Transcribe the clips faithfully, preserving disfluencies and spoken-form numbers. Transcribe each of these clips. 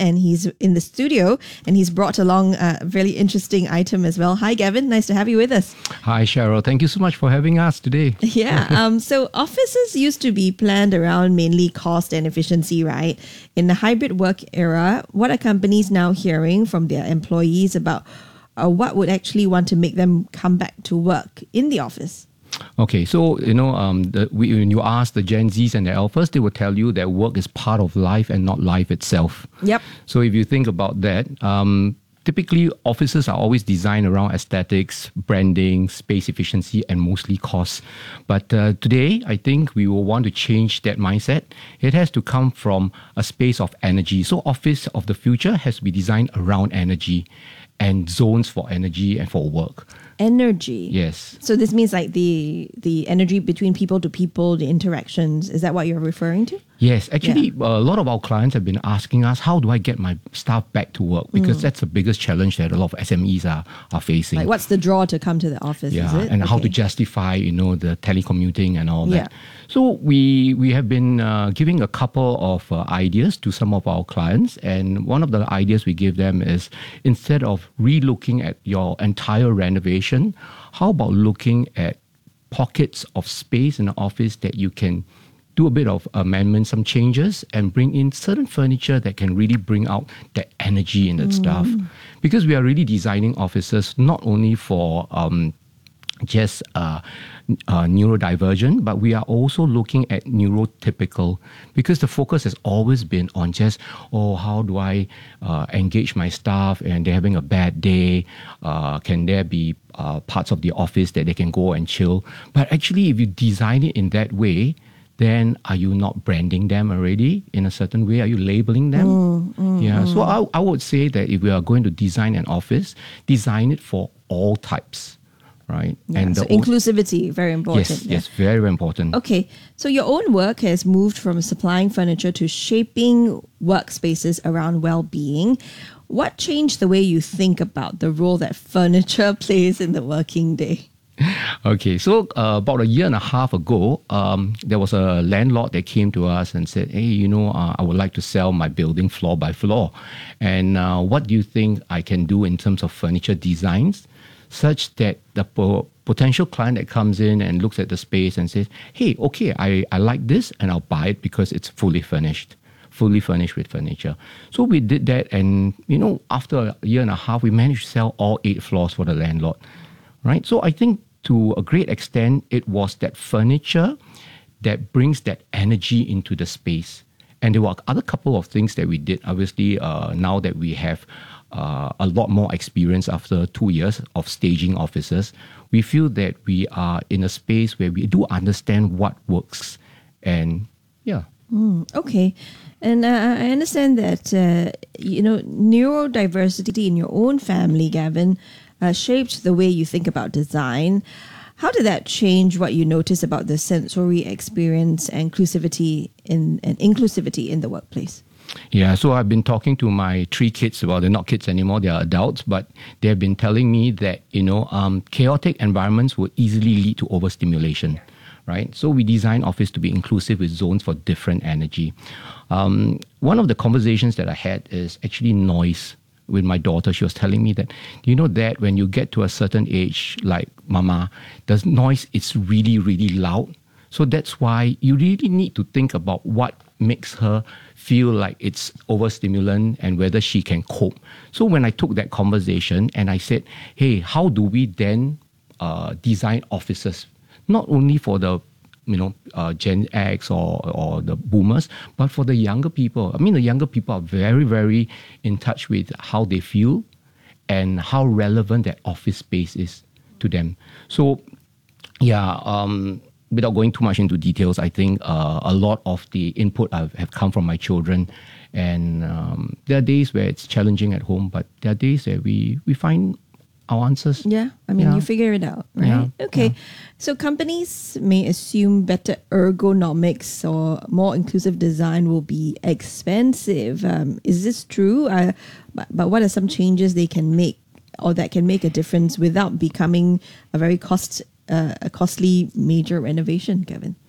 and he's in the studio, and he's brought along a really interesting item as well. Hi, Gavin. Nice to have you with us. Hi, Cheryl. Thank you so much for having us today. Yeah. Um. So offices used to be planned around mainly cost and efficiency, right? In the hybrid work era, what are companies now hearing from their employees about uh, what would actually want to make them come back to work in the office? Okay, so, you know, um, the, we, when you ask the Gen Zs and the Alphas, they will tell you that work is part of life and not life itself. Yep. So if you think about that, um, typically offices are always designed around aesthetics, branding, space efficiency, and mostly cost. But uh, today, I think we will want to change that mindset. It has to come from a space of energy. So office of the future has to be designed around energy and zones for energy and for work. Energy. Yes. So this means like the the energy between people to people, the interactions. Is that what you're referring to? Yes, actually, Yeah. a lot of our clients have been asking us, how do I get my staff back to work? Because that's the biggest challenge that a lot of S M Es are, are facing. Like, what's the draw to come to the office? Yeah, Is it? and how to Okay. justify, you know, the telecommuting and all Yeah. that. So we we have been uh, giving a couple of uh, ideas to some of our clients, and one of the ideas we give them is, instead of relooking at your entire renovation, how about looking at pockets of space in the office that you can do a bit of amendments, some changes, and bring in certain furniture that can really bring out that energy in that stuff. Because we are really designing offices not only for um, just uh, uh, neurodivergent, but we are also looking at neurotypical, because the focus has always been on just, oh, how do I uh, engage my staff and they're having a bad day? Uh, can there be uh, parts of the office that they can go and chill? But actually, if you design it in that way, then are you not branding them already in a certain way? Are you labeling them? Mm, mm, yeah. Mm. So I, I would say that if we are going to design an office, design it for all types, right? Yeah, and so the inclusivity, very important. Yes, yeah. yes, very, very important. Okay, so your own work has moved from supplying furniture to shaping workspaces around well-being. What changed the way you think about the role that furniture plays in the working day? Okay, so uh, about a year and a half ago, um, there was a landlord that came to us and said, hey, you know, uh, I would like to sell my building floor by floor. And uh, what do you think I can do in terms of furniture designs such that the po- potential client that comes in and looks at the space and says, hey, okay, I, I like this and I'll buy it because it's fully furnished. fully furnished with furniture. So we did that, and you know, after a year and a half, we managed to sell all eight floors for the landlord, right? So I think to a great extent, it was that furniture that brings that energy into the space. And there were other couple of things that we did. Obviously, uh, now that we have uh, a lot more experience after two years of staging offices, we feel that we are in a space where we do understand what works. And yeah. Mm, okay. And uh, I understand that, uh, you know, neurodiversity in your own family, Gavin, uh, shaped the way you think about design. How did that change what you notice about the sensory experience and inclusivity in and inclusivity in the workplace? Yeah, so I've been talking to my three kids. Well, they're not kids anymore; they are adults. But they've been telling me that you know, um, chaotic environments will easily lead to overstimulation, right? So we design office to be inclusive with zones for different energy. Um, one of the conversations that I had is actually noise. With my daughter, she was telling me that, you know, that when you get to a certain age, like Mama, the noise is really, really loud. So that's why you really need to think about what makes her feel like it's overstimulant and whether she can cope. So when I took that conversation and I said, hey, how do we then uh, design offices, not only for the you know, uh, Gen X or, or the boomers, but for the younger people. I mean, the younger people are very, very in touch with how they feel and how relevant that office space is to them. So, yeah, um, without going too much into details, I think uh, a lot of the input I've, have come from my children. And um, there are days where it's challenging at home, but there are days where we, we find our answers. Yeah, I mean, yeah. you figure it out, right? Yeah. Okay, Yeah. So companies may assume better ergonomics or more inclusive design will be expensive. Um, is this true? Uh, but, but what are some changes they can make or that can make a difference without becoming a very cost uh, a costly major renovation, Kevin?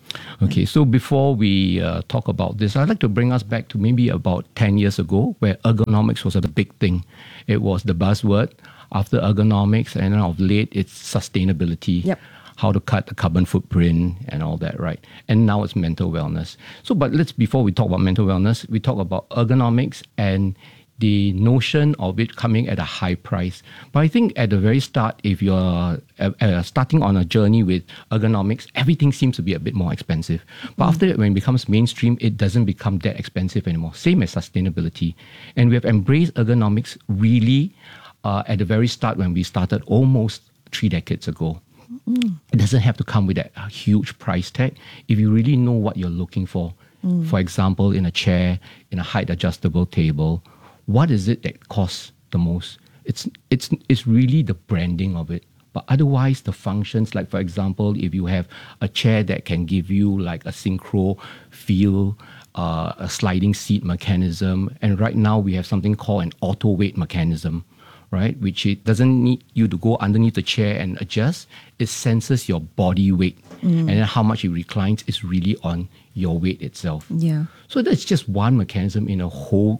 Okay, so before we uh, talk about this, I'd like to bring us back to maybe about ten years ago, where ergonomics was a big thing. It was the buzzword. After ergonomics, and then of late, it's sustainability. Yep. How to cut the carbon footprint and all that, right? And now it's mental wellness. So, but let's, before we talk about mental wellness, we talk about ergonomics and the notion of it coming at a high price. But I think at the very start, if you're uh, uh, starting on a journey with ergonomics, everything seems to be a bit more expensive. But mm. after that, when it becomes mainstream, it doesn't become that expensive anymore. Same as sustainability. And we have embraced ergonomics really uh, at the very start when we started almost three decades ago. Mm. It doesn't have to come with that uh, huge price tag. If you really know what you're looking for, mm. for example, in a chair, in a height adjustable table, what is it that costs the most? It's it's it's really the branding of it. But otherwise, the functions, like for example, if you have a chair that can give you like a synchro feel, uh, a sliding seat mechanism, and right now we have something called an auto weight mechanism, right? Which it doesn't need you to go underneath the chair and adjust. It senses your body weight, mm. and then how much it reclines is really on your weight itself. Yeah. So that's just one mechanism in a whole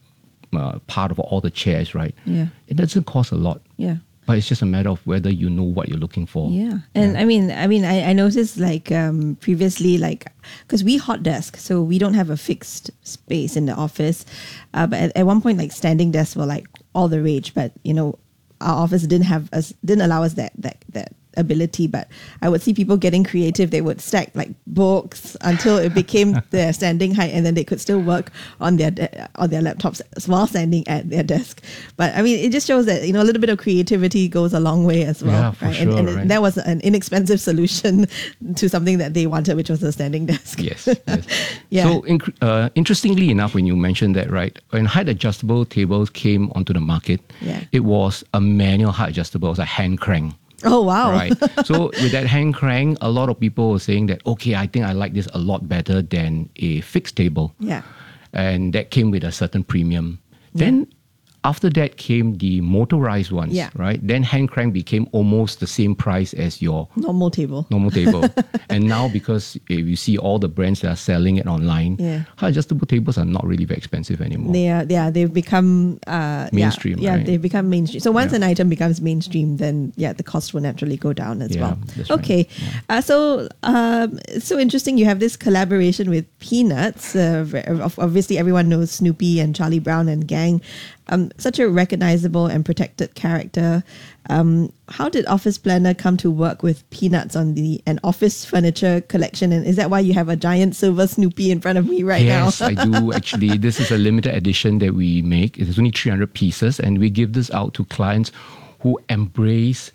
Uh, part of all the chairs, right? Yeah. It doesn't cost a lot. Yeah. But it's just a matter of whether you know what you're looking for. Yeah. And yeah. I mean, I mean, I, I noticed like um, previously, like, because we hot desk, so we don't have a fixed space in the office. Uh, but at, at one point, like standing desks were like all the rage. But you know, our office didn't have us, didn't allow us that that that ability. But I would see people getting creative. They would stack like books until it became their standing height, and then they could still work on their de- on their laptops while standing at their desk. But I mean, it just shows that, you know, a little bit of creativity goes a long way as well. Yeah, for right? sure, and and right. that was an inexpensive solution to something that they wanted, which was a standing desk. Yes. yes. Yeah. So inc- uh, interestingly enough, when you mentioned that, right, when height adjustable tables came onto the market, Yeah. it was a manual height adjustable. It was a hand crank. Oh, wow. Right. So with that hand crank, a lot of people were saying that, okay, I think I like this a lot better than a fixed table. Yeah. And that came with a certain premium. Then after that came the motorized ones, Yeah. right? Then hand crank became almost the same price as your Normal table. normal table. And now, because if you see all the brands that are selling it online, Yeah. high adjustable tables are not really very expensive anymore. They are, yeah, they've become uh, Mainstream, Yeah, yeah right? they've become mainstream. So once Yeah. an item becomes mainstream, then yeah, the cost will naturally go down as Yeah, well. that's right. Okay, uh, so um, it's so interesting. You have this collaboration with Peanuts. Uh, v- obviously, everyone knows Snoopy and Charlie Brown and gang. Um, such a recognizable and protected character. Um, how did Office Planner come to work with Peanuts on the an office furniture collection? And is that why you have a giant silver Snoopy in front of me right yes, now? I do actually. This is a limited edition that we make. It's only three hundred pieces, and we give this out to clients who embrace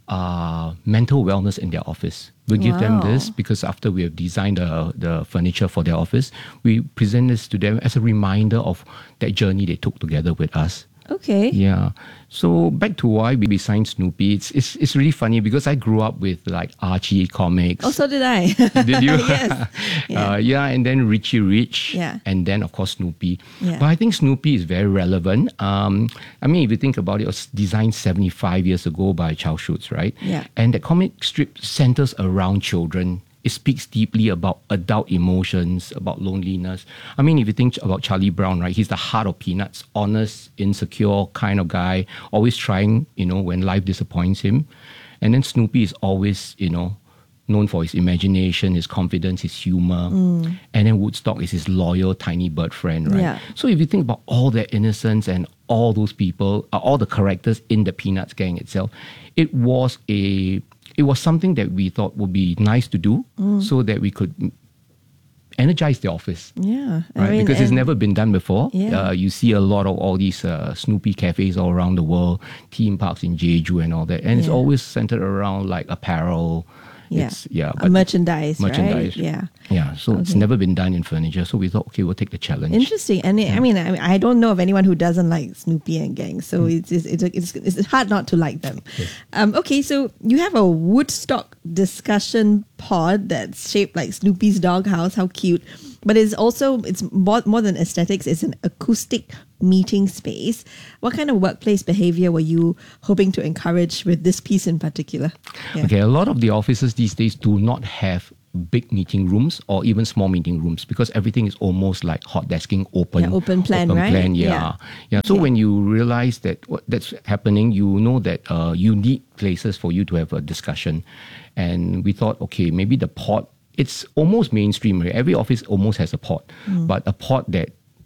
uh, mental wellness in their office. We give them Wow. this because after we have designed the, the furniture for their office, we present this to them as a reminder of that journey they took together with us. Okay. Yeah. So back to why we signed Snoopy. It's, it's it's really funny because I grew up with like Archie comics. Oh, so did I. Did you? Yes. Yeah. Uh, yeah, and then Richie Rich. Yeah. And then, of course, Snoopy. Yeah. But I think Snoopy is very relevant. Um, I mean, if you think about it, it was designed seventy-five years ago by Charles Schulz, right? Yeah. And the comic strip centers around children. It speaks deeply about adult emotions, about loneliness. I mean, if you think about Charlie Brown, right? He's the heart of Peanuts, honest, insecure kind of guy, always trying, you know, when life disappoints him. And then Snoopy is always, you know, known for his imagination, his confidence, his humor. Mm. And then Woodstock is his loyal tiny bird friend, right? Yeah. So if you think about all that innocence and all those people, uh, all the characters in the Peanuts gang itself, it was a... It was something that we thought would be nice to do mm. so that we could energize the office. Yeah. I Right? mean, Because it's and- never been done before. Yeah. Uh, you see a lot of all these uh, Snoopy cafes all around the world, theme parks in Jeju and all that. And it's Yeah. always centered around like apparel. Yeah. It's, yeah. A merchandise, merchandise. right? Yeah. Yeah. So it's Okay. never been done in furniture. So we thought, okay, we'll take the challenge. Interesting. And it, I mean, I, I don't know of anyone who doesn't like Snoopy and gang. So it's, it's, it's, it's, it's hard not to like them. Um, okay, so you have a Woodstock discussion pod that's shaped like Snoopy's doghouse. How cute. But it's also, it's more, more than aesthetics. It's an acoustic meeting space. What kind of workplace behavior were you hoping to encourage with this piece in particular? Yeah. Okay, a lot of the offices these days do not have big meeting rooms or even small meeting rooms because everything is almost like hot desking, open, Yeah, open plan, open right? plan, yeah, Yeah. yeah. So Okay. when you realize that what that's happening, you know that uh, you need places for you to have a discussion, and we thought, okay, maybe the pod. It's almost mainstream. Right? Every office almost has a pod, but a pod that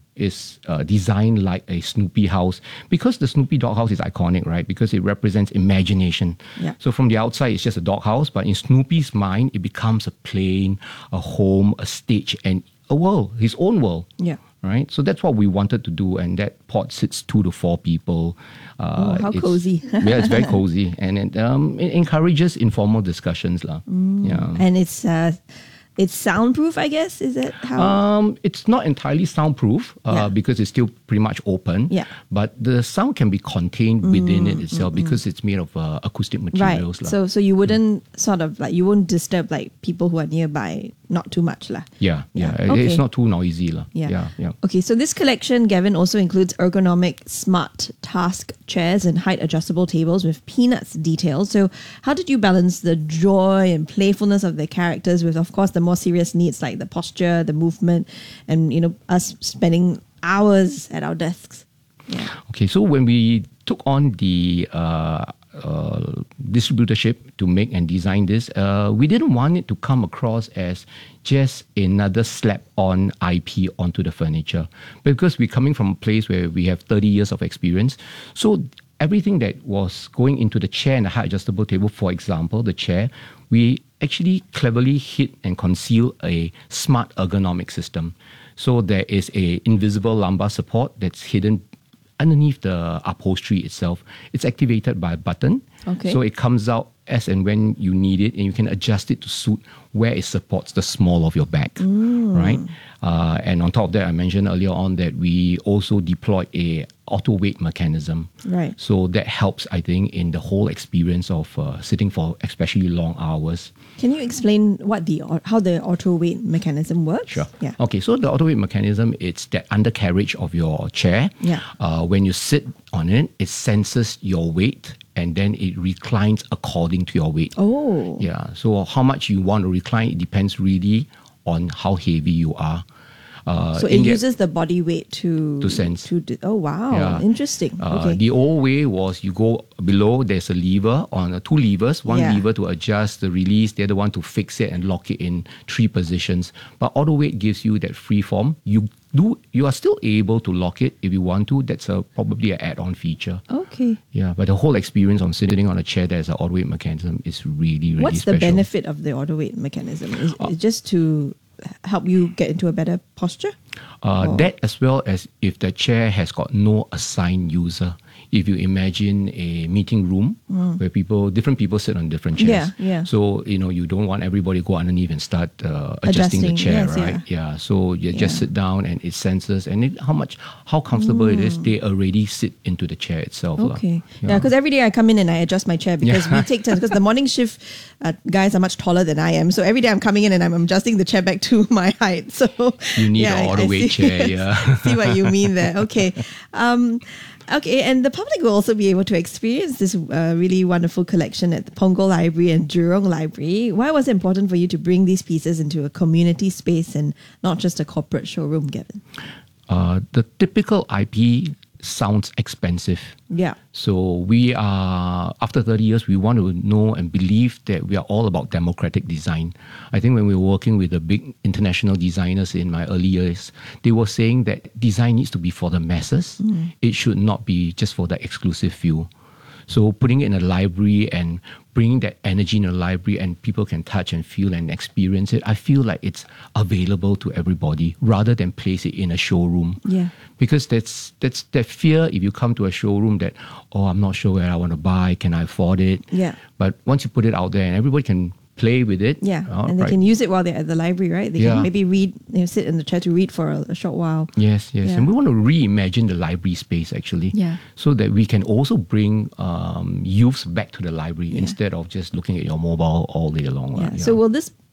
is uh, designed like a Snoopy house because the Snoopy dog house is iconic, right? Because it represents imagination. Yeah. So from the outside, it's just a dog house, but in Snoopy's mind, it becomes a plane, a home, a stage, and a world, his own world. Yeah. Right. So that's what we wanted to do, and that pod sits two to four people. Uh, Oh, how it's- cozy. yeah, it's very cozy, and it, um, it encourages informal discussions, lah. Yeah. And it's uh, it's soundproof, I guess. Is that how? Um, it's not entirely soundproof uh, Yeah. because it's still pretty much open. Yeah. But the sound can be contained within it itself because it's made of uh, acoustic right. materials. lah. So so you wouldn't sort of like you won't disturb like people who are nearby, not too much lah. yeah, yeah. Yeah. It- Okay. It's not too noisy. lah. Yeah. yeah, yeah. Okay, so this collection, Gavin, also includes ergonomic smart task chairs and height adjustable tables with Peanuts details. So how did you balance the joy and playfulness of the characters with, of course, the more serious needs like the posture, the movement, and, you know, us spending hours at our desks? Yeah. Okay, so when we took on the uh, uh, distributorship to make and design this, uh, we didn't want it to come across as just another slap on I P onto the furniture, because we're coming from a place where we have thirty years of experience. So everything that was going into the chair and the height adjustable table, for example, the chair, we actually cleverly hid and conceal a smart ergonomic system. So there is a invisible lumbar support that's hidden underneath the upholstery itself. It's activated by a button. Okay. So it comes out as and when you need it, and you can adjust it to suit where it supports the small of your back, right? Uh, and on top of that, I mentioned earlier on that we also deployed a auto weight mechanism. Right. So that helps, I think, in the whole experience of uh, sitting for especially long hours. Can you explain what the au- how the auto weight mechanism works? Sure. Yeah. Okay, so the auto weight mechanism, it's that undercarriage of your chair. Yeah. Uh, when you sit on it, it senses your weight and then it reclines according to your weight. Oh. Yeah. So how much you want to recline, it depends really on how heavy you are. Uh, So in it the- uses the body weight to To sense. To do, oh wow, Yeah. interesting. Uh, okay. The old way was you go below, there's a lever on uh, two levers, one Yeah. lever to adjust the release, the other one to fix it and lock it in three positions. But auto weight gives you that free form. You do you are still able to lock it if you want to. That's a, probably an add-on feature. Okay. Yeah, but the whole experience on sitting on a chair that has an auto weight mechanism is really, really What's special. the benefit of the auto weight mechanism? Is it just to help you get into a better posture? Uh, Oh. That as well as if the chair has got no assigned user. If you imagine a meeting room where people, different people sit on different chairs. Yeah, yeah. So, you know, you don't want everybody to go underneath and start uh, adjusting, the Adjusting, chair, yes, right? Yeah. So you just Yeah. sit down and it senses and it, how much, how comfortable it is, they already sit into the chair itself. lah. Okay. Yeah, because every day I come in and I adjust my chair because Yeah. we take turns. Because the morning shift uh, guys are much taller than I am, so every day I'm coming in and I'm adjusting the chair back to my height. So You need yeah, an I- auto I weight see- chair, yeah. see what you mean there. Okay. Um, Okay, and the public will also be able to experience this uh, really wonderful collection at the Punggol Library and Jurong Library. Why was it important for you to bring these pieces into a community space and not just a corporate showroom, Gavin? Uh, the typical I P sounds expensive. Yeah. So we are, after thirty years, we want to know and believe that we are all about democratic design. I think when we were working with the big international designers in my early years, they were saying that design needs to be for the masses. Mm. It should not be just for the exclusive few. So putting it in a library and bringing that energy in a library and people can touch and feel and experience it, I feel like it's available to everybody rather than place it in a showroom. Yeah. Because that's that's that fear if you come to a showroom that, oh, I'm not sure where I want to buy, can I afford it? Yeah. But once you put it out there and everybody can play with it. Yeah, uh, and they right. can use it while they're at the library, right? They Yeah. can maybe read, you know, sit in the chair to read for a, a short while. Yes, yes. Yeah. And we want to reimagine the library space actually. Yeah. So that we can also bring um, youths back to the library Yeah. instead of just looking at your mobile all day long. Yeah. lah. So will this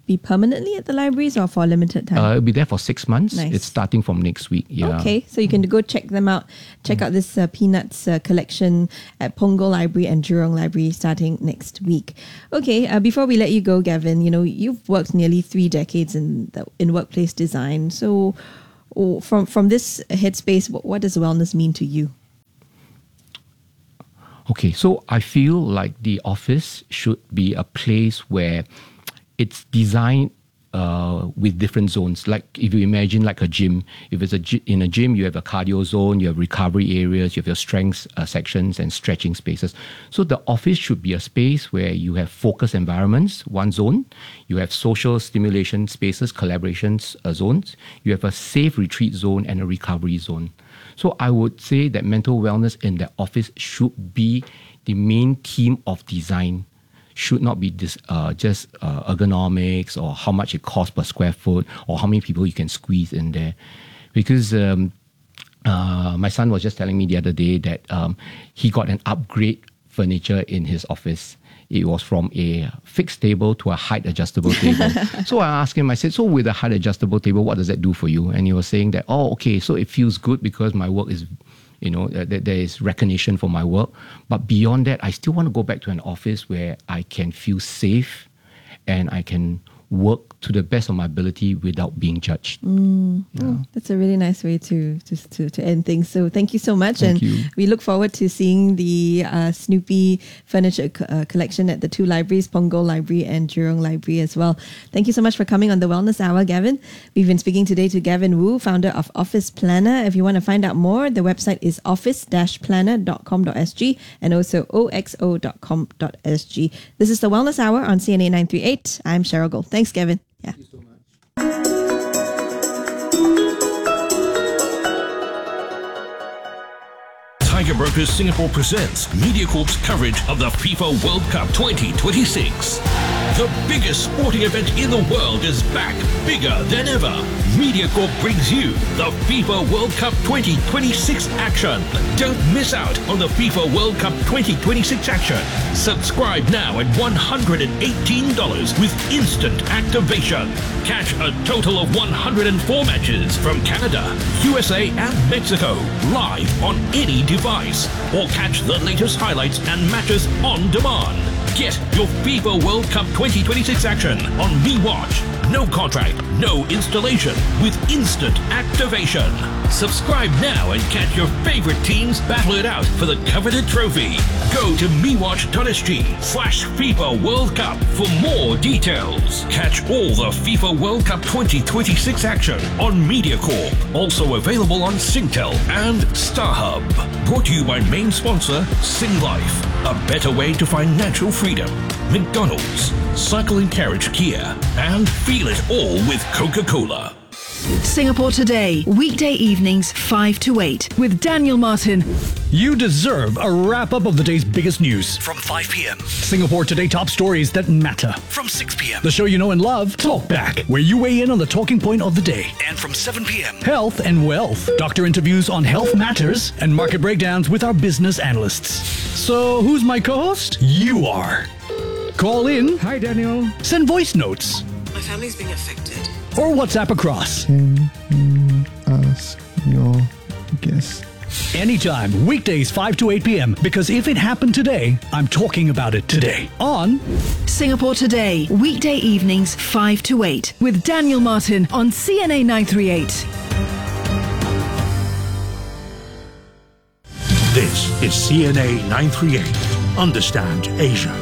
be permanently at the libraries or for a limited time? Uh, it'll be there for six months. Nice. It's starting from next week. Yeah. Okay, so you can go check them out. Check out this uh, Peanuts uh, collection at Punggol Library and Jurong Library starting next week. Okay, uh, before we let you go, Gavin, you know, you've worked nearly three decades in the, in workplace design. So oh, from, from this headspace, what, what does wellness mean to you? Okay, so I feel like the office should be a place where it's designed uh, with different zones. Like if you imagine like a gym, if it's a gy- in a gym, you have a cardio zone, you have recovery areas, you have your strengths uh, sections and stretching spaces. So the office should be a space where you have focus environments, one zone. You have social stimulation spaces, collaborations uh, zones. You have a safe retreat zone and a recovery zone. So I would say that mental wellness in the office should be the main theme of design. Should not be this uh, just uh, ergonomics or how much it costs per square foot or how many people you can squeeze in there. Because um, uh, my son was just telling me the other day that um, he got an upgrade furniture in his office. It was from a fixed table to a height adjustable table. So I asked him, I said, so with a height adjustable table, what does that do for you? And he was saying that, oh, okay, so it feels good because my work is, you know, uh, th- there is recognition for my work. But beyond that, I still want to go back to an office where I can feel safe and I can work to the best of my ability without being judged. Mm. Yeah. Oh, that's a really nice way to, to to to end things. So thank you so much, Thank and you. we look forward to seeing the uh, Snoopy furniture co- uh, collection at the two libraries, Punggol Library and Jurong Library as well. Thank you so much for coming on the Wellness Hour, Gavin. We've been speaking today to Gavin Wu, founder of Office Planner. If you want to find out more, the website is office dash planner dot com dot s g and also o x o dot com dot s g. This is the Wellness Hour on C N A nine thirty-eight. I'm Cheryl Gold. Thanks, Gavin. Yeah. Thank you so much. Tiger Brokers Singapore presents MediaCorp's coverage of the FIFA World Cup twenty twenty-six. The biggest sporting event in the world is back, bigger than ever. MediaCorp brings you the FIFA World Cup twenty twenty-six action. Don't miss out on the FIFA World Cup twenty twenty-six action. Subscribe now at one hundred eighteen dollars with instant activation. Catch a total of one hundred four matches from Canada, U S A and Mexico live on any device. Or catch the latest highlights and matches on demand. Get your FIFA World Cup twenty twenty-six action on MeWatch. No contract, no installation, with instant activation. Subscribe now and catch your favorite teams battle it out for the coveted trophy. Go to mewatch.sg slash FIFA World Cup for more details. Catch all the FIFA World Cup twenty twenty-six action on MediaCorp. Also available on Singtel and StarHub. Brought to you by main sponsor Sing Life. A better way to find natural freedom. McDonald's, Cycle and Carriage Kia, and feel it all with Coca-Cola. Singapore Today, weekday evenings five to eight with Daniel Martin. You deserve a wrap-up of the day's biggest news. From five p.m. Singapore Today top stories that matter. From six p.m. The show you know and love, Talk Back, where you weigh in on the talking point of the day. And from seven p.m. Health and wealth. Doctor interviews on health matters and market breakdowns with our business analysts. So who's my co-host? You are. Call in. Hi, Daniel. Send voice notes. My family's being affected. Or WhatsApp across. Can you ask your guest? Anytime, weekdays five to eight p.m. Because if it happened today, I'm talking about it today. On Singapore Today, weekday evenings five to eight with Daniel Martin on C N A nine thirty-eight. This is C N A nine thirty-eight. Understand Asia.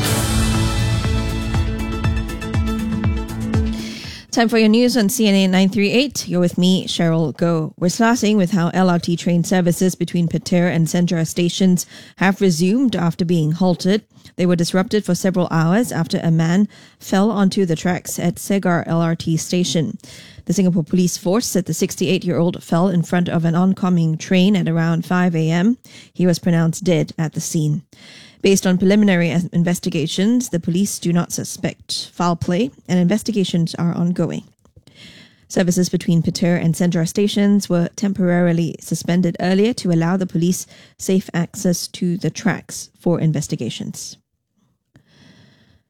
Time for your news on C N A nine thirty-eight. You're with me, Cheryl Goh. We're starting with how L R T train services between Petir and Senja stations have resumed after being halted. They were disrupted for several hours after a man fell onto the tracks at Segar L R T station. The Singapore Police Force said the sixty-eight-year-old fell in front of an oncoming train at around five a.m. He was pronounced dead at the scene. Based on preliminary investigations, the police do not suspect foul play and investigations are ongoing. Services between Petir and Senja stations were temporarily suspended earlier to allow the police safe access to the tracks for investigations.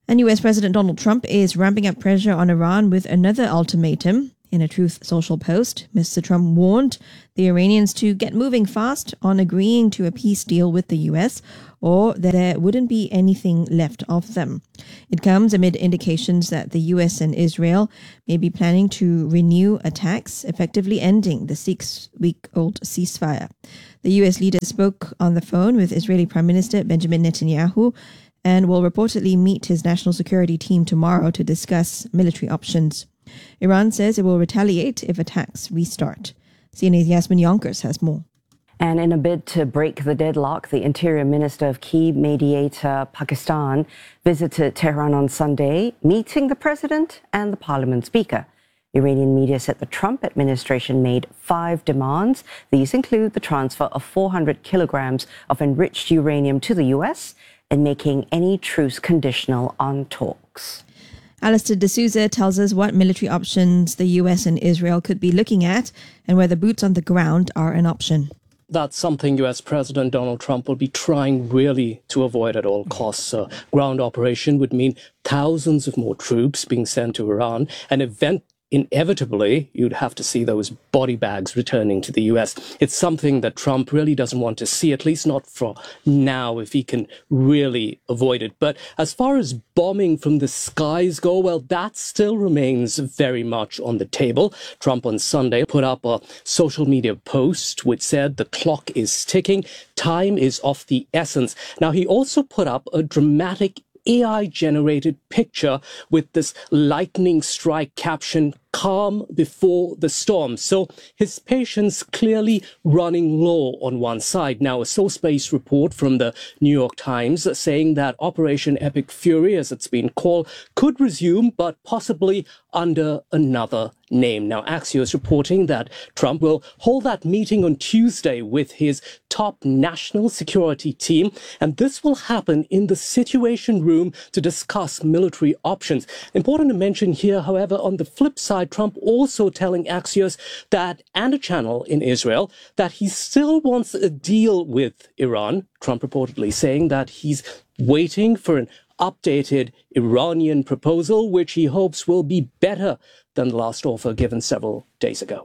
And U S President Donald Trump is ramping up pressure on Iran with another ultimatum. In a Truth Social post, Mister Trump warned the Iranians to get moving fast on agreeing to a peace deal with the U S, or that there wouldn't be anything left of them. It comes amid indications that the U S and Israel may be planning to renew attacks, effectively ending the six-week-old ceasefire. The U S leader spoke on the phone with Israeli Prime Minister Benjamin Netanyahu and will reportedly meet his national security team tomorrow to discuss military options. Iran says it will retaliate if attacks restart. C N A's Yasmin Yonkers has more. And in a bid to break the deadlock, the Interior Minister of key mediator Pakistan visited Tehran on Sunday, meeting the President and the Parliament Speaker. Iranian media said the Trump administration made five demands. These include the transfer of four hundred kilograms of enriched uranium to the U S and making any truce conditional on talks. Alistair D'Souza tells us what military options the U S and Israel could be looking at and whether boots on the ground are an option. That's something U S President Donald Trump will be trying really to avoid at all costs. A ground operation would mean thousands of more troops being sent to Iran, an event inevitably, you'd have to see those body bags returning to the U S. It's something that Trump really doesn't want to see, at least not for now, if he can really avoid it. But as far as bombing from the skies go, well, that still remains very much on the table. Trump on Sunday put up a social media post which said the clock is ticking, time is of the essence. Now, he also put up a dramatic A I-generated picture with this lightning strike caption, "Calm before the storm." So his patience clearly running low on one side. Now, a source-based report from the New York Times saying that Operation Epic Fury, as it's been called, could resume, but possibly under another name. Now, Axios reporting that Trump will hold that meeting on Tuesday with his top national security team, and this will happen in the Situation Room to discuss military options. Important to mention here, however, on the flip side, Trump also telling Axios that, and a channel in Israel, that he still wants a deal with Iran. Trump reportedly saying that he's waiting for an updated Iranian proposal, which he hopes will be better than the last offer given several days ago.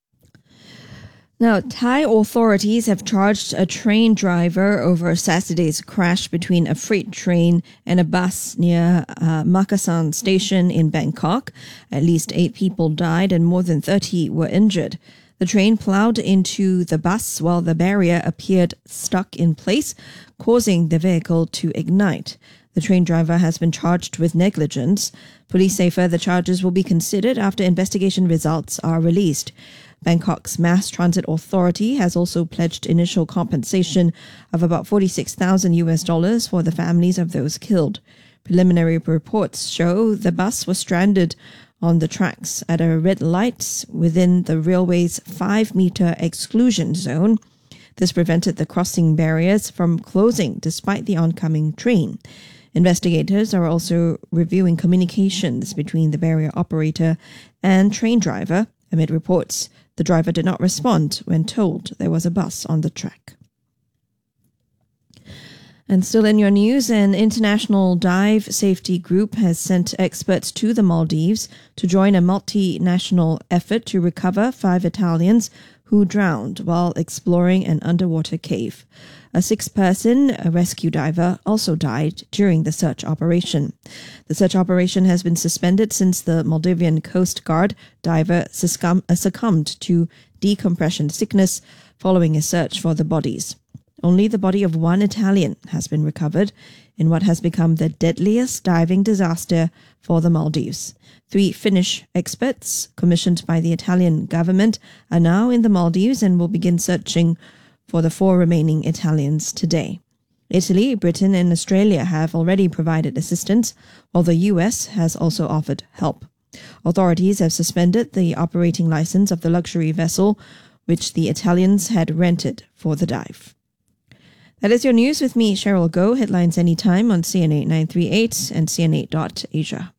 Now, Thai authorities have charged a train driver over Saturday's crash between a freight train and a bus near uh, Makasan station in Bangkok. At least eight people died and more than thirty were injured. The train plowed into the bus while the barrier appeared stuck in place, causing the vehicle to ignite. The train driver has been charged with negligence. Police say further charges will be considered after investigation results are released. Bangkok's Mass Transit Authority has also pledged initial compensation of about forty-six thousand U S dollars for the families of those killed. Preliminary reports show the bus was stranded on the tracks at a red light within the railway's five-meter exclusion zone. This prevented the crossing barriers from closing despite the oncoming train. Investigators are also reviewing communications between the barrier operator and train driver. Amid reports, the driver did not respond when told there was a bus on the track. And still in your news, an international dive safety group has sent experts to the Maldives to join a multinational effort to recover five Italians who drowned while exploring an underwater cave. A six-person rescue diver also died during the search operation. The search operation has been suspended since the Maldivian Coast Guard diver succumbed to decompression sickness following a search for the bodies. Only the body of one Italian has been recovered in what has become the deadliest diving disaster for the Maldives. Three Finnish experts, commissioned by the Italian government, are now in the Maldives and will begin searching for the four remaining Italians today. Italy, Britain, and Australia have already provided assistance, while the U S has also offered help. Authorities have suspended the operating license of the luxury vessel, which the Italians had rented for the dive. That is your news with me, Cheryl Goh. Headlines anytime on C N A nine three eight and C N A dot Asia.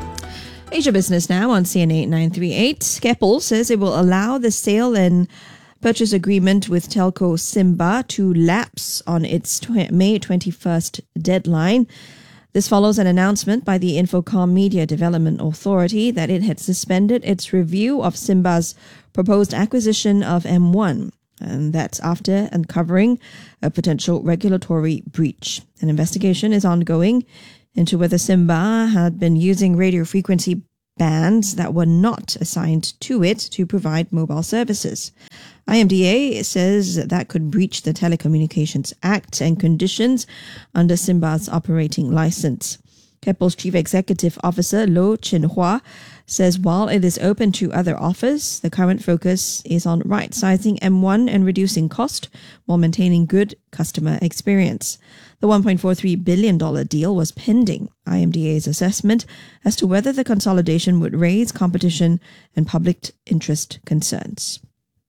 Asia Business now on C N A nine three eight. Keppel says it will allow the sale and purchase agreement with telco Simba to lapse on its tw- May twenty-first deadline. This follows an announcement by the Infocom Media Development Authority that it had suspended its review of Simba's proposed acquisition of M one. And that's after uncovering a potential regulatory breach. An investigation is ongoing into whether Simba had been using radio frequency bands that were not assigned to it to provide mobile services. I M D A says that could breach the Telecommunications Act and conditions under Simba's operating license. Keppel's Chief Executive Officer Loh Chin Hua says while it is open to other offers, the current focus is on right-sizing M one and reducing cost while maintaining good customer experience. The one point four three billion dollars deal was pending I M D A's assessment as to whether the consolidation would raise competition and public interest concerns.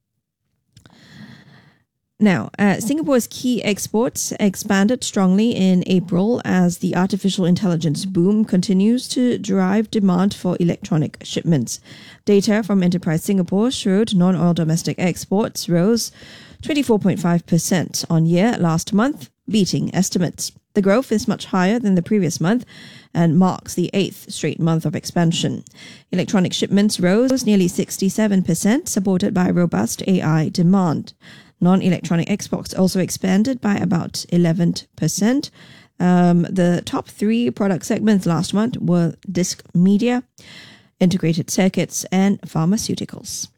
Now, uh, Singapore's key exports expanded strongly in April as the artificial intelligence boom continues to drive demand for electronic shipments. Data from Enterprise Singapore showed non-oil domestic exports rose twenty-four point five percent on year last month, beating estimates. The growth is much higher than the previous month and marks the eighth straight month of expansion. Electronic shipments rose nearly sixty-seven percent, supported by robust A I demand. Non-electronic exports also expanded by about eleven percent. Um, the top three product segments last month were disc media, integrated circuits, and pharmaceuticals.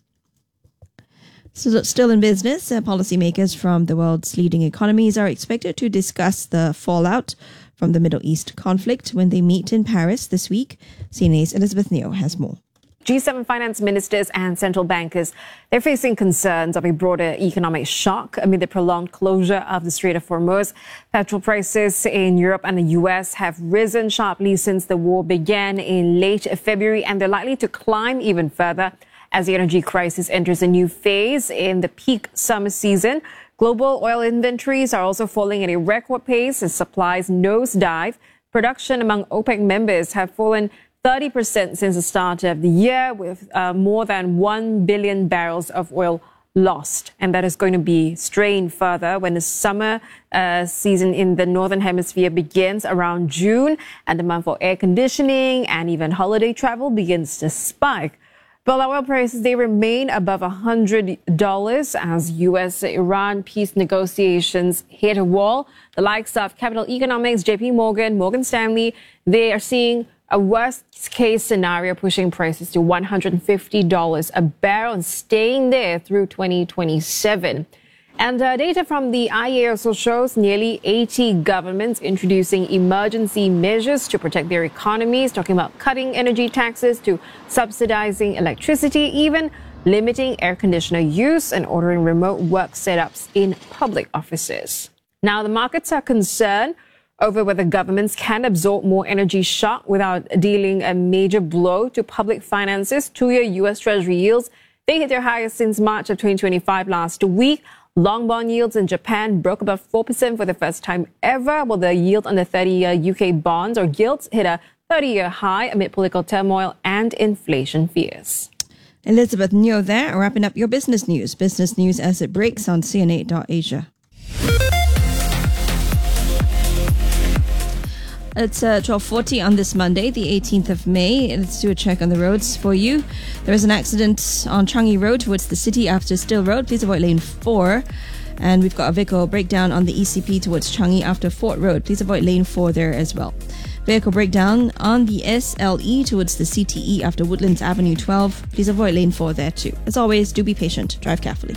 So still in business, uh, policymakers from the world's leading economies are expected to discuss the fallout from the Middle East conflict when they meet in Paris this week. C N A's Elizabeth Neo has more. G seven finance ministers and central bankers, they're facing concerns of a broader economic shock amid the prolonged closure of the Strait of Hormuz. Petrol prices in Europe and the U S have risen sharply since the war began in late February, and they're likely to climb even further as the energy crisis enters a new phase in the peak summer season. Global oil inventories are also falling at a record pace as supplies nosedive. Production among OPEC members have fallen thirty percent since the start of the year, with uh, more than one billion barrels of oil lost. And that is going to be strained further when the summer uh, season in the Northern Hemisphere begins around June, and demand for air conditioning and even holiday travel begins to spike. But oil prices, they remain above one hundred dollars as U S-Iran peace negotiations hit a wall. The likes of Capital Economics, J P Morgan, Morgan Stanley, they are seeing a worst-case scenario pushing prices to one hundred fifty dollars a barrel and staying there through twenty twenty-seven. And uh, data from the I E A also shows nearly eighty governments introducing emergency measures to protect their economies, talking about cutting energy taxes to subsidizing electricity, even limiting air conditioner use and ordering remote work setups in public offices. Now, the markets are concerned over whether governments can absorb more energy shock without dealing a major blow to public finances. Two-year U S Treasury yields, they hit their highest since March of twenty twenty-five last week. Long bond yields in Japan broke above four percent for the first time ever, while the yield on the thirty-year U K bonds or gilts hit a thirty-year high amid political turmoil and inflation fears. Elizabeth Neo there, wrapping up your business news. Business news as it breaks on C N A dot Asia. It's uh, twelve forty on this Monday, the eighteenth of May. Let's do a check on the roads for you. There is an accident on Changi Road towards the city after Still Road. Please avoid lane four. And we've got a vehicle breakdown on the E C P towards Changi after Fort Road. Please avoid lane four there as well. Vehicle breakdown on the S L E towards the C T E after Woodlands Avenue twelve. Please avoid lane four there too. As always, do be patient. Drive carefully.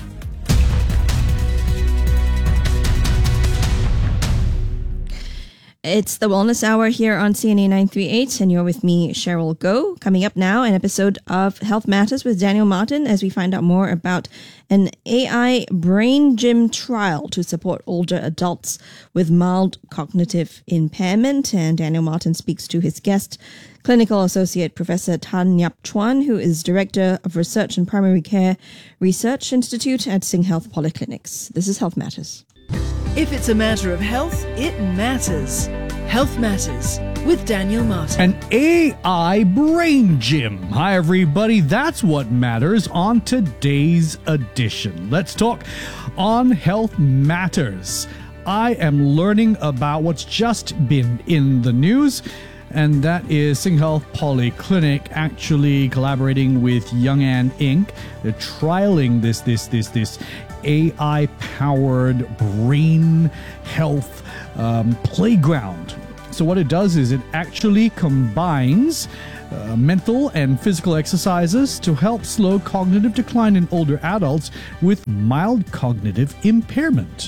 It's the Wellness Hour here on C N A nine thirty-eight, and you're with me, Cheryl Goh. Coming up now, an episode of Health Matters with Daniel Martin as we find out more about an A I brain gym trial to support older adults with mild cognitive impairment. And Daniel Martin speaks to his guest, Clinical Associate Professor Tan Nyap Chuan, who is Director of Research and Primary Care Research Institute at SingHealth Polyclinics. This is Health Matters. If it's a matter of health, it matters. Health Matters with Daniel Martin. An A I brain gym. Hi, everybody. That's what matters on today's edition. Let's talk on Health Matters. I am learning about what's just been in the news, and that is SingHealth Polyclinic actually collaborating with Young An Incorporated. They're trialing this, this, this, this A I-powered brain health um, playground. So what it does is it actually combines uh, mental and physical exercises to help slow cognitive decline in older adults with mild cognitive impairment.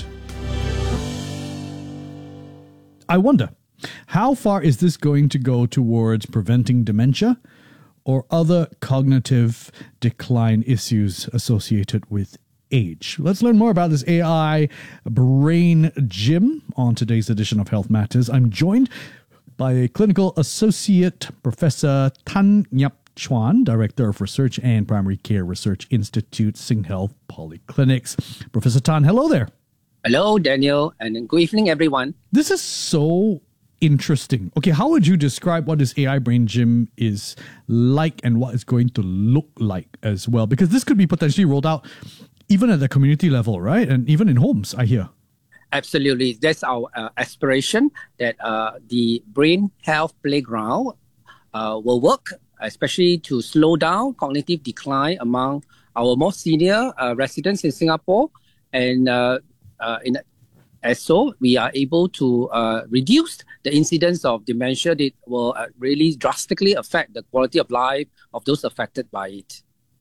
I wonder, how far is this going to go towards preventing dementia or other cognitive decline issues associated with age? Let's learn more about this A I brain gym on today's edition of Health Matters. I'm joined by a clinical associate, Professor Tan Yap Chuan, Director of Research and Primary Care Research Institute, SingHealth Polyclinics. Professor Tan, hello there. Hello, Daniel, and good evening, everyone. This is so interesting. Okay, how would you describe what this A I brain gym is like and what it's going to look like as well? Because this could be potentially rolled out even at the community level, right? And even in homes, I hear. Absolutely. That's our uh, aspiration, that uh, the brain health playground uh, will work, especially to slow down cognitive decline among our more senior uh, residents in Singapore. And uh, uh, in as so, we are able to uh, reduce the incidence of dementia that will uh, really drastically affect the quality of life of those affected by it.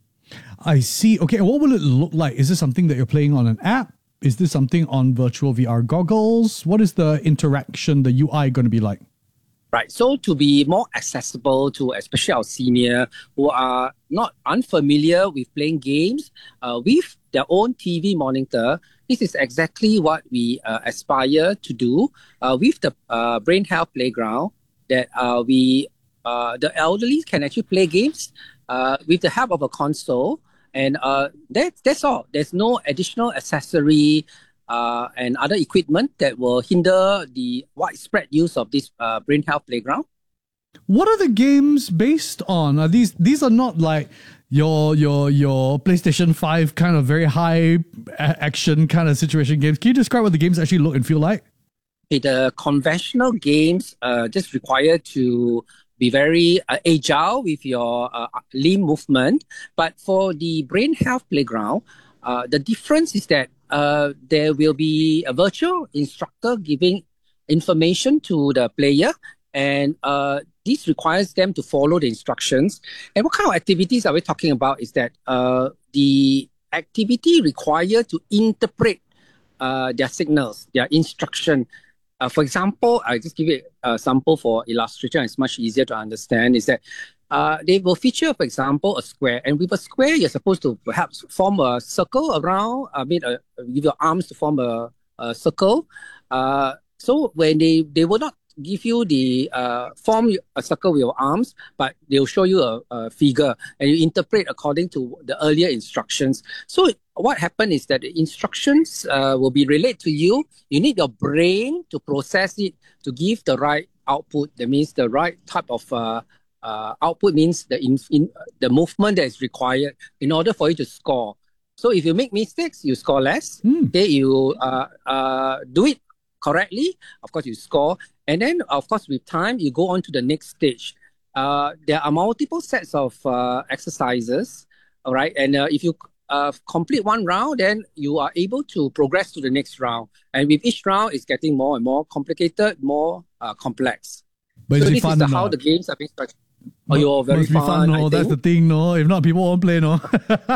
I see. Okay, what will it look like? Is this something that you're playing on an app? Is this something on virtual V R goggles? What is the interaction, the U I going to be like? Right. So to be more accessible to especially our senior who are not unfamiliar with playing games uh, with their own T V monitor, this is exactly what we uh, aspire to do uh, with the uh, Brain Health Playground, that uh, we uh, the elderly can actually play games uh, with the help of a console. And uh, that, that's all. There's no additional accessory uh, and other equipment that will hinder the widespread use of this uh, Brain Health Playground. What are the games based on? Are these these are not like your your your PlayStation five kind of very high a- action kind of situation games. Can you describe what the games actually look and feel like? Okay, the conventional games uh, just require to be very uh, agile with your uh, limb movement. But for the Brain Health Playground, uh, the difference is that uh, there will be a virtual instructor giving information to the player, and uh, this requires them to follow the instructions. And what kind of activities are we talking about is that uh, the activity required to interpret uh, their signals, their instruction. Uh, for example, I just give it a sample for illustration. It's much easier to understand. Is that uh, they will feature, for example, a square, and with a square, you're supposed to perhaps form a circle around. I mean, uh, with your arms to form a, a circle. Uh, so when they they will not give you the uh, form a circle with your arms, but they'll show you a, a figure, and you interpret according to the earlier instructions. So what happened is that the instructions uh, will be relayed to you. You need your brain to process it to give the right output. That means the right type of uh, uh, output means the in, in the movement that is required in order for you to score. So if you make mistakes, you score less. Mm. Okay, you uh, uh, do it correctly, of course you score. And then, of course, with time, you go on to the next stage. Uh, there are multiple sets of uh, exercises, all right? And uh, if you uh, complete one round, then you are able to progress to the next round. And with each round, it's getting more and more complicated, more uh, complex. But so is it this fun is the, or how not? the games are being structured. Oh, you're very must be fun, fun, no? I That's the think. thing, no? If not, people won't play, no?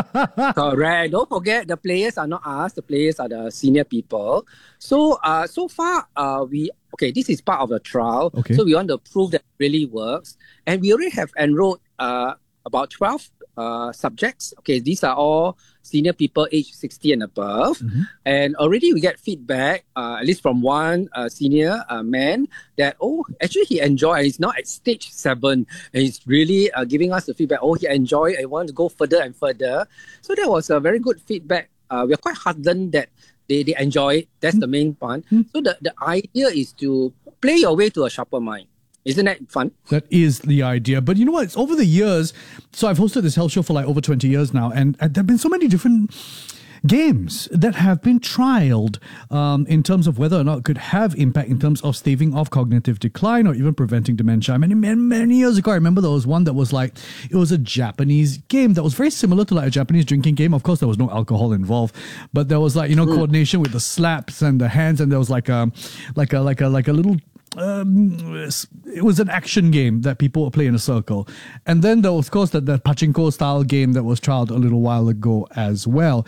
Correct. Don't forget, the players are not us. The players are the senior people. So, uh, so far, uh, we okay. This is part of the trial. Okay. So we want to prove that it really works, and we already have enrolled uh, about twelve uh, subjects. Okay, these are all senior people aged sixty and above, Mm-hmm. and already we get feedback, uh, at least from one uh, senior uh, man, that oh, actually he enjoyed. He's now at stage seven, and he's really uh, giving us the feedback. Oh, he enjoyed. I want to go further and further. So that was a very good feedback. Uh, we are quite heartened that they, they enjoy it. That's the main one. Mm. So the, the idea is to play your way to a sharper mind. Isn't that fun? That is the idea. But you know what? It's over the years. So I've hosted this health show for like over twenty years now. And, and there have been so many different games that have been trialed um, in terms of whether or not it could have impact in terms of staving off cognitive decline or even preventing dementia. Many, many, many years ago, I remember there was one that was like, it was a Japanese game that was very similar to like a Japanese drinking game. Of course, there was no alcohol involved, but there was like, you know, mm. coordination with the slaps and the hands, and there was like a, like a, like a, like a little Um, it was an action game that people would play in a circle. And then there was, of course, that, that pachinko style game that was trialed a little while ago as well.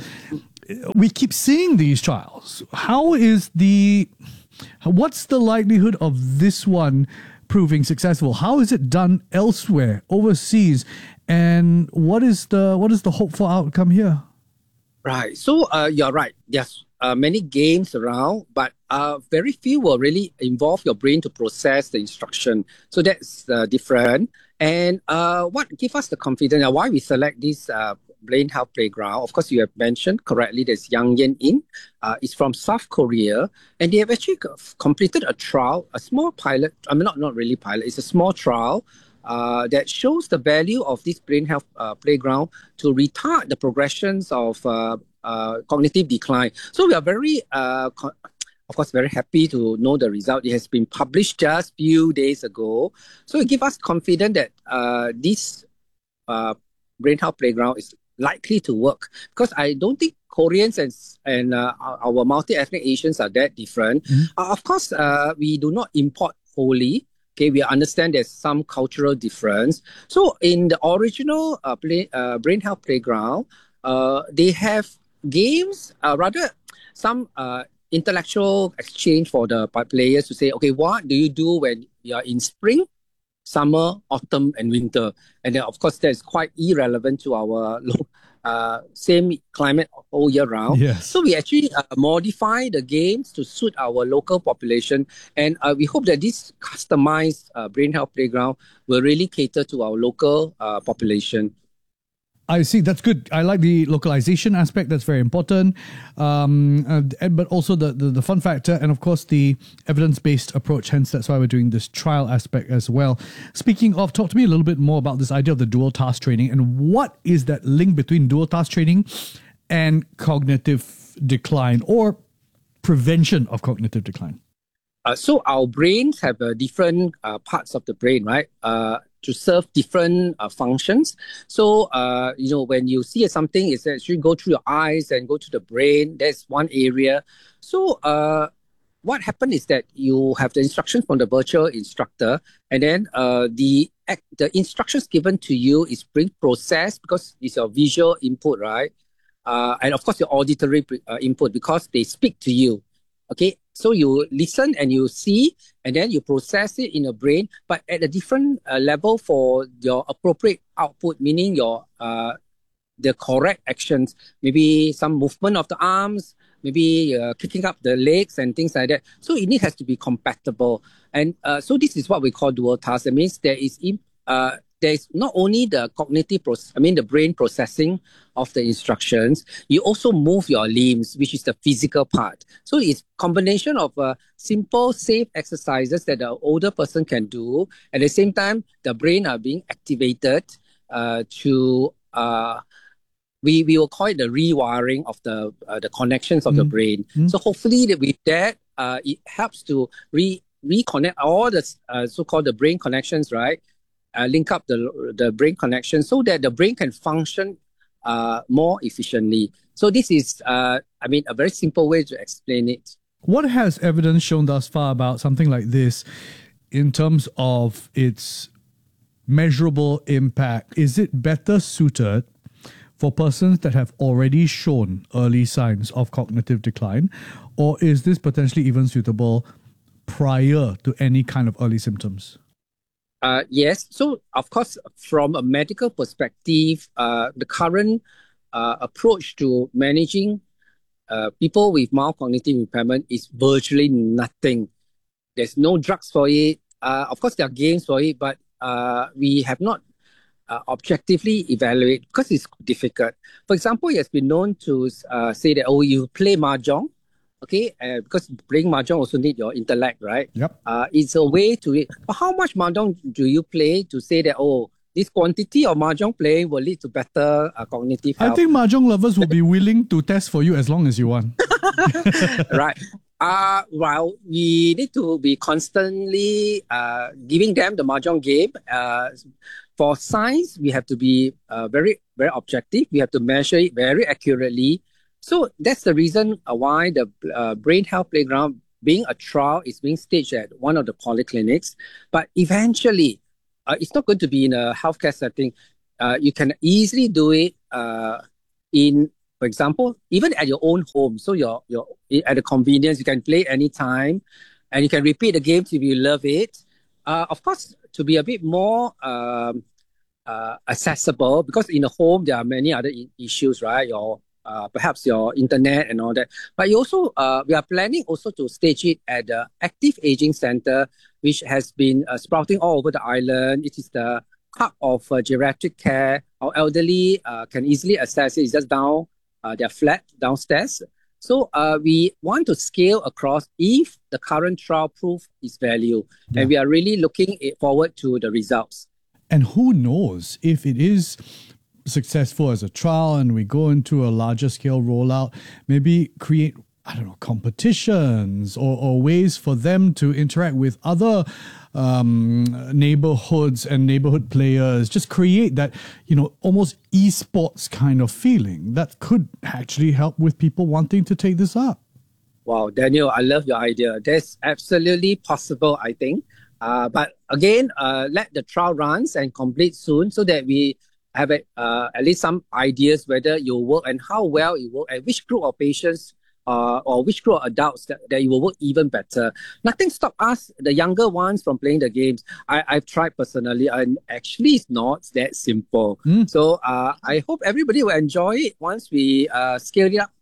We keep seeing these trials. How is the, what's the likelihood of this one proving successful? How is it done elsewhere, overseas? And what is the, what is the hopeful outcome here? Right. So uh, you're right. Yes. Uh, many games around, but uh, very few will really involve your brain to process the instruction. So that's uh, different. And uh, what gives us the confidence, and why we select this uh, Brain Health Playground, of course, you have mentioned correctly, there's Yang Yen In. Uh, it's from South Korea, and they have actually completed a trial, a small pilot, I mean, not, not really pilot, it's a small trial uh, that shows the value of this Brain Health uh, Playground to retard the progressions of uh, Uh, cognitive decline. So we are very, uh, co- of course, very happy to know the result. It has been published just few days ago. So it gives us confidence that uh, this uh, Brain Health Playground is likely to work. Because I don't think Koreans and, and uh, our multi-ethnic Asians are that different. Mm-hmm. Uh, of course, uh, we do not import wholly. Okay, we understand there's some cultural difference. So in the original uh, play, uh, Brain Health Playground, uh, they have games, uh, rather some uh, intellectual exchange for the players to say, okay, what do you do when you are in spring, summer, autumn, and winter? And then, of course, that's quite irrelevant to our uh, same climate all year round. Yes. So we actually uh, modify the games to suit our local population. And uh, we hope that this customized uh, Brain Health Playground will really cater to our local uh, population. I see. That's good. I like the localization aspect. That's very important. Um, uh, but also the, the, the fun factor and, of course, the evidence-based approach. Hence, that's why we're doing this trial aspect as well. Speaking of, talk to me a little bit more about this idea of the dual task training and what is that link between dual task training and cognitive decline or prevention of cognitive decline? Uh, so our brains have uh, different uh, parts of the brain, right? Uh, to serve different uh, functions. So, uh, you know, when you see something, it's actually go through your eyes and go to the brain. That's one area. So, uh, what happened is that you have the instructions from the virtual instructor, and then uh, the the instructions given to you is being processed because it's your visual input, right? Uh, and of course, your auditory uh, input because they speak to you. Okay, so you listen and you see, and then you process it in your brain, but at a different uh, level for your appropriate output, meaning your uh, the correct actions, maybe some movement of the arms, maybe uh, kicking up the legs and things like that. So it has to be compatible. And uh, so this is what we call dual task. That means there is uh, there is not only the cognitive process, I mean the brain processing of the instructions, you also move your limbs, which is the physical part. So it's combination of uh, simple, safe exercises that the older person can do. At the same time, the brain are being activated uh, to, uh, we, we will call it the rewiring of the uh, the connections of mm. the brain. Mm. So hopefully that with that, uh, it helps to re reconnect all the uh, so-called the brain connections, right? Uh, link up the the brain connection so that the brain can function uh, more efficiently. So this is, uh, I mean, a very simple way to explain it. What has evidence shown thus far about something like this in terms of its measurable impact? Is it better suited for persons that have already shown early signs of cognitive decline, or is this potentially even suitable prior to any kind of early symptoms? Uh, yes. So, of course, from a medical perspective, uh, the current uh, approach to managing uh, people with mild cognitive impairment is virtually nothing. There's no drugs for it. Uh, of course, there are games for it, but uh, we have not uh, objectively evaluated because it's difficult. For example, it has been known to uh, say that, oh, you play mahjong okay, uh, because playing mahjong also need your intellect, right? Yep. Uh, it's a way to it. But how much mahjong do you play to say that, oh, this quantity of mahjong playing will lead to better uh, cognitive health? I think mahjong lovers will be willing to test for you as long as you want. Right. Uh, well, we need to be constantly uh, giving them the mahjong game. Uh, for science, we have to be uh, very, very objective. We have to measure it very accurately. So that's the reason uh, why the uh, Brain Health Playground, being a trial, is being staged at one of the polyclinics. But eventually, uh, it's not going to be in a healthcare setting. Uh, you can easily do it uh, in, for example, even at your own home. So you're, you're at a convenience, you can play anytime, and you can repeat the games if you love it. Uh, of course, to be a bit more um, uh, accessible, because in the home, there are many other I- issues, right? Your Uh, perhaps your internet and all that. But you also, uh, we are planning also to stage it at the Active Aging Center, which has been uh, sprouting all over the island. It is the hub of uh, geriatric care. Our elderly uh, can easily access it. It's just down uh, their flat downstairs. So uh, we want to scale across if the current trial proof is value. Yeah. And we are really looking forward to the results. And who knows if it is successful as a trial and we go into a larger scale rollout, maybe create, I don't know, competitions or, or ways for them to interact with other um, neighborhoods and neighborhood players, just create that, you know, almost esports kind of feeling that could actually help with people wanting to take this up. Wow, Daniel, I love your idea. That's absolutely possible, I think. Uh, but again, uh, let the trial runs and complete soon so that we have a, uh, at least some ideas whether it will work and how well it will, and which group of patients uh, or which group of adults that, that it will work even better. Nothing stops us, the younger ones, from playing the games. I, I've tried personally, and actually it's not that simple. Mm. So uh, I hope everybody will enjoy it once we uh, scale it up.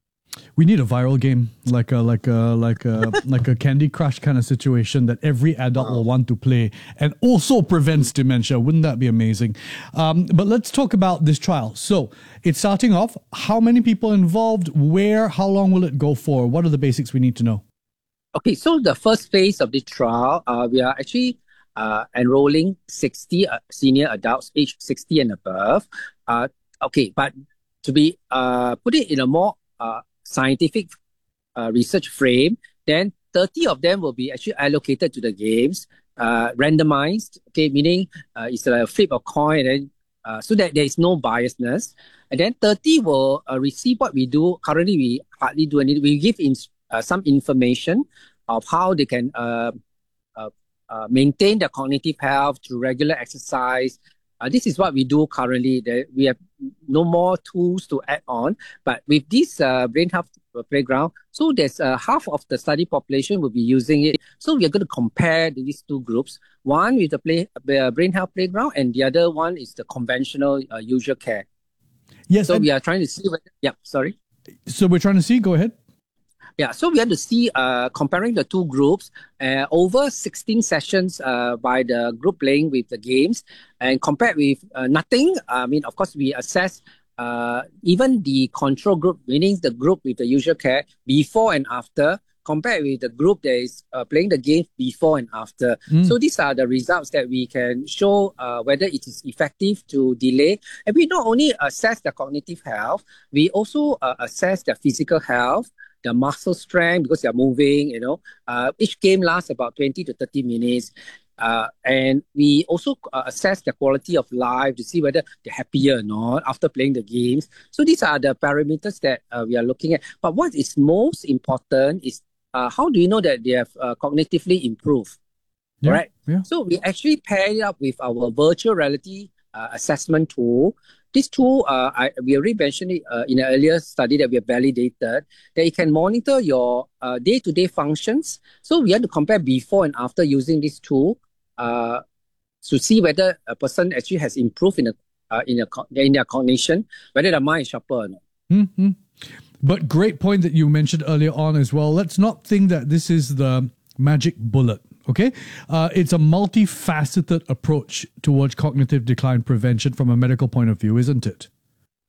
We need a viral game, like a like a like a like a Candy Crush kind of situation that every adult wow. will want to play, and also prevents dementia. Wouldn't that be amazing? Um, but let's talk about this trial. So it's starting off. How many people involved? Where? How long will it go for? What are the basics we need to know? Okay, so the first phase of the trial, uh, we are actually uh, enrolling sixty uh, senior adults, aged sixty and above. Uh, okay, but to be uh, put it in a more uh, scientific uh, research frame, then thirty of them will be actually allocated to the games, uh, randomized, okay, meaning uh, it's like a flip of coin, and then, uh, so that there is no biasness. And then thirty will uh, receive what we do. Currently, we hardly do anything. We give in, uh, some information of how they can uh, uh, uh, maintain their cognitive health through regular exercise. Uh, this is what we do currently. There, we have no more tools to add on. But with this uh, Brain Health Playground, so there's uh, half of the study population will be using it. So we are going to compare these two groups. One with the play, uh, Brain Health Playground, and the other one is the conventional uh, usual care. Yes. So we are trying to see whether, yeah, sorry. So we're trying to see, go ahead. Yeah, so we have to see, uh, comparing the two groups, uh, over sixteen sessions uh, by the group playing with the games, and compared with uh, nothing. I mean, of course, we assess uh, even the control group, meaning the group with the usual care, before and after, compared with the group that is uh, playing the game before and after. Mm. So these are the results that we can show uh, whether it is effective to delay. And we not only assess the cognitive health, we also uh, assess the physical health, the muscle strength, because they're moving, you know. Uh, each game lasts about twenty to thirty minutes. Uh, and we also uh, assess the quality of life to see whether they're happier or not after playing the games. So these are the parameters that uh, we are looking at. But what is most important is uh, how do you know that they have uh, cognitively improved? Yeah, right? Yeah. So we actually pair it up with our virtual reality uh, assessment tool. This tool, uh, I, we already mentioned it uh, in an earlier study that we have validated, that it can monitor your uh, day-to-day functions. So we have to compare before and after using this tool uh, to see whether a person actually has improved in, a, uh, in, a, in their cognition, whether the mind is sharper or not. Mm-hmm. But great point that you mentioned earlier on as well. Let's not think that this is the magic bullet. Okay, uh, it's a multifaceted approach towards cognitive decline prevention from a medical point of view, isn't it?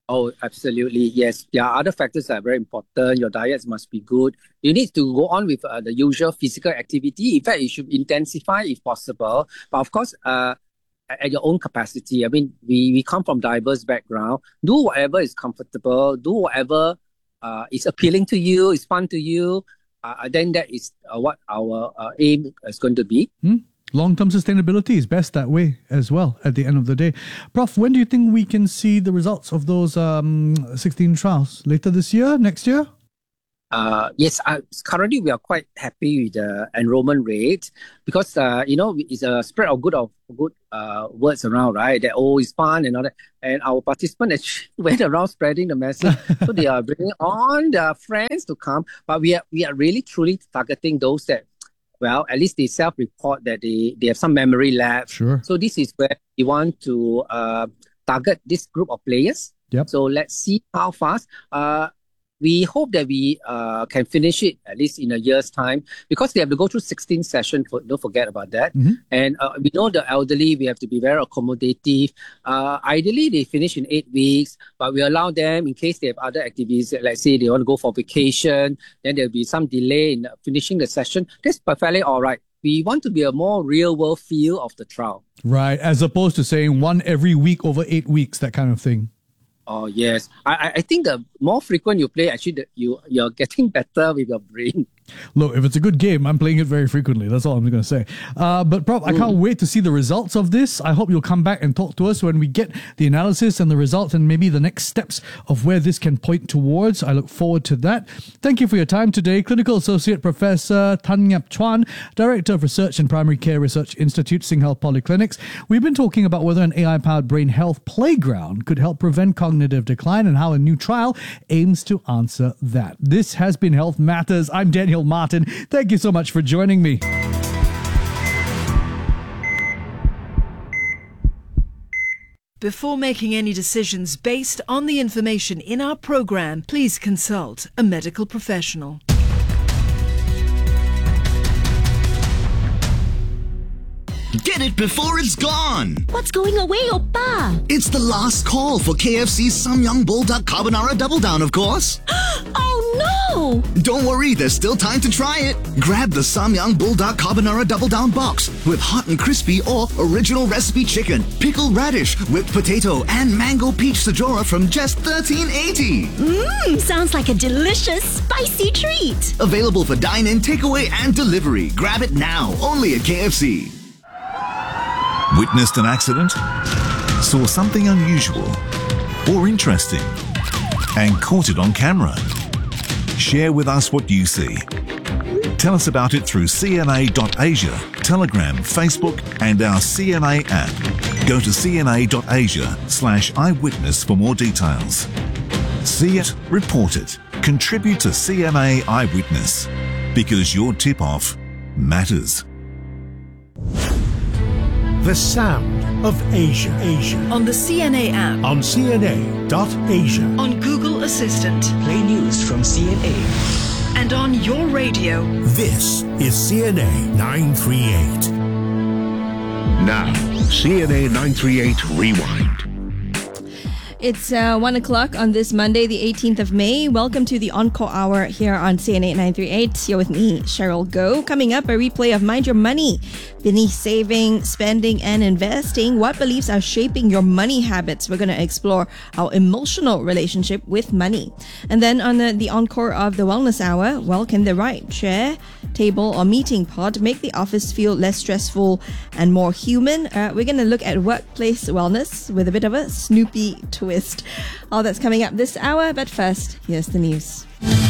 Oh, absolutely. Yes. There are other factors that are very important. Your diet must be good. You need to go on with uh, the usual physical activity. In fact, you should intensify if possible. But of course, uh, at your own capacity. I mean, we, we come from diverse background. Do whatever is comfortable. Do whatever uh, is appealing to you, is fun to you. Uh, then that is uh, what our uh, aim is going to be. Hmm? Long-term sustainability is best that way as well at the end of the day. Professor, when do you think we can see the results of those um, sixteen trials? Later this year? Next year? Uh, yes, uh, currently we are quite happy with the enrollment rate because, uh, you know, it's a spread of good of good uh, words around, right? That, oh, it's fun and all that. And our participants actually went around spreading the message. So they are bringing on their friends to come. But we are, we are really truly targeting those that, well, at least they self-report that they, they have some memory lapse. Sure. So this is where we want to uh, target this group of players. Yep. So let's see how fast. Uh, we hope that we uh, can finish it at least in a year's time because they have to go through sixteen sessions. For, don't forget about that. Mm-hmm. And uh, we know the elderly, we have to be very accommodative. Uh, ideally, they finish in eight weeks, but we allow them in case they have other activities. Let's say they want to go for vacation, then there'll be some delay in finishing the session. That's perfectly all right. We want to be a more real-world feel of the trial. Right, as opposed to saying one every week over eight weeks, that kind of thing. Oh, yes. I, I think the more frequent you play, actually, the, you, you're getting better with your brain. Look, if it's a good game, I'm playing it very frequently. That's all I'm going to say. Uh, but, Prof, I can't wait to see the results of this. I hope you'll come back and talk to us when we get the analysis and the results and maybe the next steps of where this can point towards. I look forward to that. Thank you for your time today. Clinical Associate Professor Tan Yap Chuan, Director of Research and Primary Care Research Institute, SingHealth Polyclinics. We've been talking about whether an A I-powered brain health playground could help prevent cognitive decline and how a new trial aims to answer that. This has been Health Matters. I'm Daniel Martin. Thank you so much for joining me. Before making any decisions based on the information in our program, please consult a medical professional. Get it before it's gone! What's going away, Oppa? It's the last call for K F C's Samyang Bulldog Carbonara Double Down, of course. Oh no! Don't worry, there's still time to try it. Grab the Samyang Bulldog Carbonara Double Down box with hot and crispy or original recipe chicken, pickled radish, whipped potato, and mango peach sajora from just thirteen eighty. Mmm, sounds like a delicious, spicy treat. Available for dine-in, takeaway, and delivery. Grab it now, only at K F C. Witnessed an accident? Saw something unusual or interesting and caught it on camera? Share with us what you see. Tell us about it through C N A dot asia, Telegram, Facebook and our C N A app. Go to C N A dot asia slash eyewitness for more details. See it, report it, contribute to C N A Eyewitness because your tip-off matters. The sound of Asia. Asia. On the C N A app. On C N A dot asia. On Google Assistant. Play news from C N A. And on your radio. This is C N A nine thirty-eight. Now, C N A nine thirty-eight Rewind. It's uh, one o'clock on this Monday, the eighteenth of May. Welcome to the Encore Hour here on C N A nine thirty-eight. You're with me, Cheryl Goh. Coming up, a replay of Mind Your Money. Beneath saving, spending, and investing, what beliefs are shaping your money habits? We're going to explore our emotional relationship with money. And then on the, the encore of the Wellness Hour, well, can the right chair, table, or meeting pod make the office feel less stressful and more human? Uh, we're going to look at workplace wellness with a bit of a Snoopy twist. All that's coming up this hour, but first, here's the news.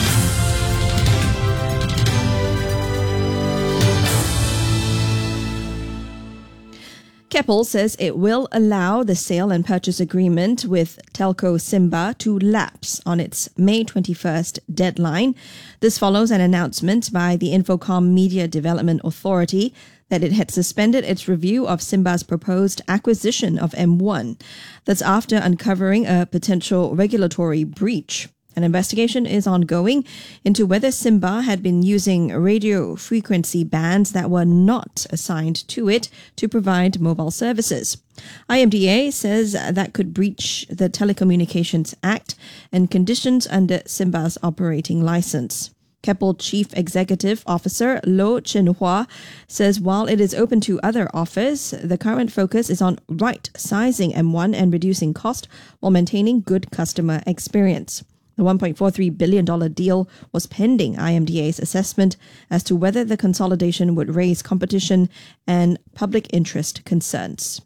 Keppel says it will allow the sale and purchase agreement with Telco Simba to lapse on its May twenty-first deadline. This follows an announcement by the Infocomm Media Development Authority that it had suspended its review of Simba's proposed acquisition of M one. That's after uncovering a potential regulatory breach. An investigation is ongoing into whether Simba had been using radio frequency bands that were not assigned to it to provide mobile services. I M D A says that could breach the Telecommunications Act and conditions under Simba's operating license. Keppel Chief Executive Officer Lo Chin-hua says while it is open to other offers, the current focus is on right-sizing M one and reducing cost while maintaining good customer experience. The one point four three billion dollars deal was pending I M D A's assessment as to whether the consolidation would raise competition and public interest concerns.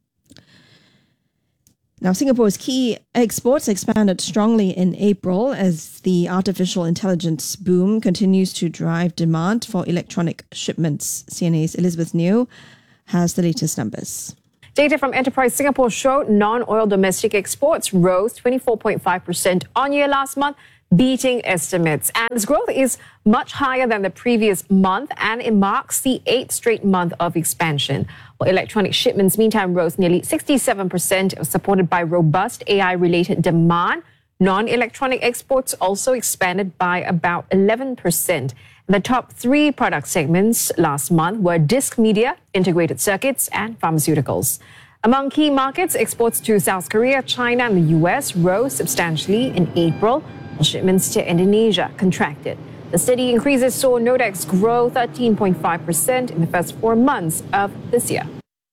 Now, Singapore's key exports expanded strongly in April as the artificial intelligence boom continues to drive demand for electronic shipments. C N A's Elizabeth New has the latest numbers. Data from Enterprise Singapore showed non-oil domestic exports rose twenty-four point five percent on year last month, beating estimates. And this growth is much higher than the previous month, and it marks the eighth straight month of expansion. While electronic shipments, meantime, rose nearly sixty-seven percent, supported by robust A I-related demand. Non-electronic exports also expanded by about eleven percent. The top three product segments last month were disc media, integrated circuits, and pharmaceuticals. Among key markets, exports to South Korea, China, and the U S rose substantially in April, while shipments to Indonesia contracted. The steady increases saw Nodex grow thirteen point five percent in the first four months of this year.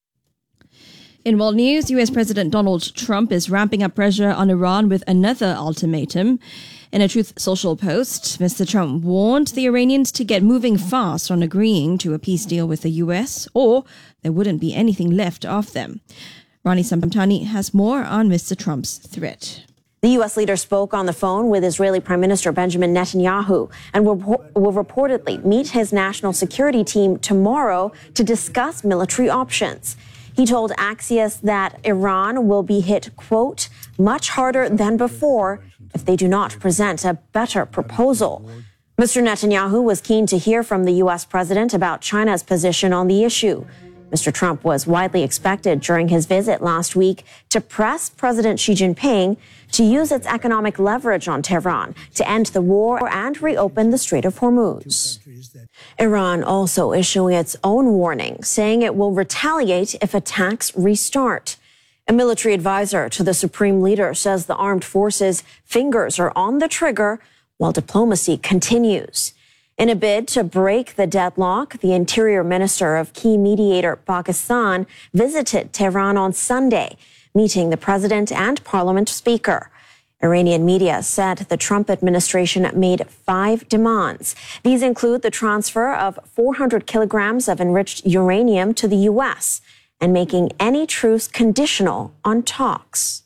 In world news, U S President Donald Trump is ramping up pressure on Iran with another ultimatum. In a Truth Social post, Mister Trump warned the Iranians to get moving fast on agreeing to a peace deal with the U S, or there wouldn't be anything left of them. Rani Samtani has more on Mister Trump's threat. The U S leader spoke on the phone with Israeli Prime Minister Benjamin Netanyahu and will, will reportedly meet his national security team tomorrow to discuss military options. He told Axios that Iran will be hit, quote, much harder than before if they do not present a better proposal. Mister Netanyahu was keen to hear from the U S president about China's position on the issue. Mister Trump was widely expected during his visit last week to press President Xi Jinping to use its economic leverage on Tehran to end the war and reopen the Strait of Hormuz. Iran also issuing its own warning, saying it will retaliate if attacks restart. A military advisor to the supreme leader says the armed forces' fingers are on the trigger while diplomacy continues. In a bid to break the deadlock, the interior minister of key mediator Pakistan visited Tehran on Sunday, meeting the president and parliament speaker. Iranian media said the Trump administration made five demands. These include the transfer of four hundred kilograms of enriched uranium to the U S and making any truce conditional on talks.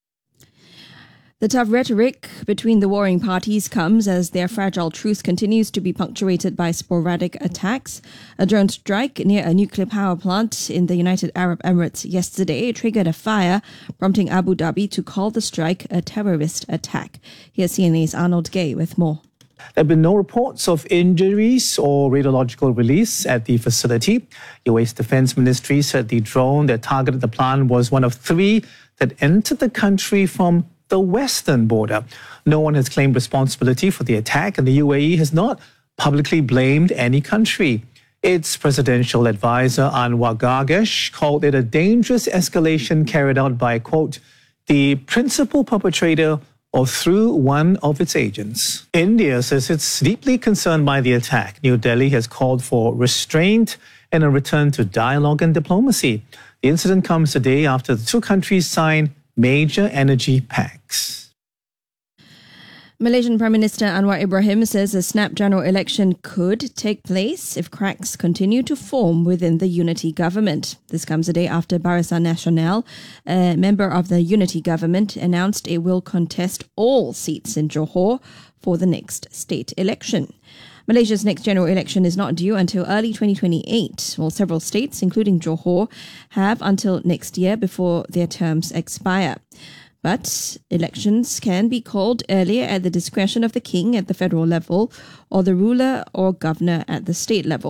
The tough rhetoric between the warring parties comes as their fragile truce continues to be punctuated by sporadic attacks. A drone strike near a nuclear power plant in the United Arab Emirates yesterday triggered a fire, prompting Abu Dhabi to call the strike a terrorist attack. Here's C N A's Arnold Gay with more. There have been no reports of injuries or radiological release at the facility. U S Defense Ministry said the drone that targeted the plant was one of three that entered the country from the western border. No one has claimed responsibility for the attack, and the U A E has not publicly blamed any country. Its presidential advisor, Anwar Gargash, called it a dangerous escalation carried out by, quote, the principal perpetrator or through one of its agents. India says it's deeply concerned by the attack. New Delhi has called for restraint and a return to dialogue and diplomacy. The incident comes a day after the two countries signed major energy pacts. Malaysian Prime Minister Anwar Ibrahim says a snap general election could take place if cracks continue to form within the unity government. This comes a day after Barisan Nasional, a member of the unity government, announced it will contest all seats in Johor for the next state election. Malaysia's next general election is not due until early twenty twenty-eight, while several states, including Johor, have until next year before their terms expire. But elections can be called earlier at the discretion of the king at the federal level or the ruler or governor at the state level.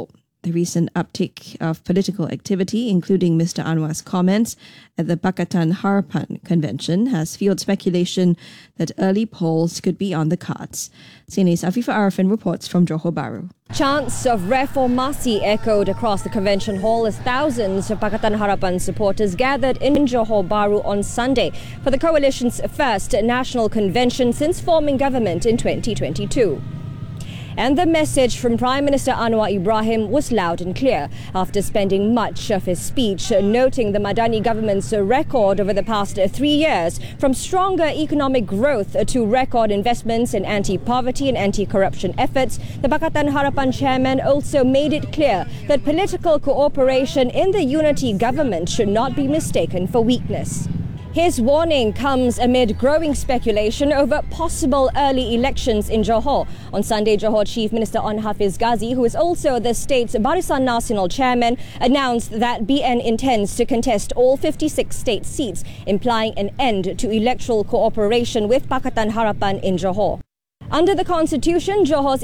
the recent uptick of political activity, including Mister Anwar's comments at the Pakatan Harapan Convention, has fueled speculation that early polls could be on the cards. C N A's Afifa Arifin reports from Johor Bahru. Chants of reformasi echoed across the convention hall as thousands of Pakatan Harapan supporters gathered in Johor Bahru on Sunday for the coalition's first national convention since forming government in twenty twenty-two. And the message from Prime Minister Anwar Ibrahim was loud and clear after spending much of his speech noting the Madani government's record over the past three years, from stronger economic growth to record investments in anti-poverty and anti-corruption efforts. The Pakatan Harapan chairman also made it clear that political cooperation in the unity government should not be mistaken for weakness. His warning comes amid growing speculation over possible early elections in Johor. On Sunday, Johor Chief Minister On Hafiz Ghazi, who is also the state's Barisan Nasional chairman, announced that B N intends to contest all fifty-six state seats, implying an end to electoral cooperation with Pakatan Harapan in Johor. Under the constitution, Johor's